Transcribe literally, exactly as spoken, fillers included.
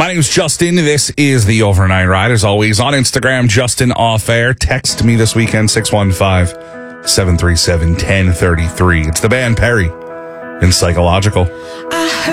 My name's Justin. This is the Overnight Ride. As always, on Instagram, Justin Off Air. Text me this weekend, six one five, seven three seven, one zero three three. It's the band Perry in Psychological.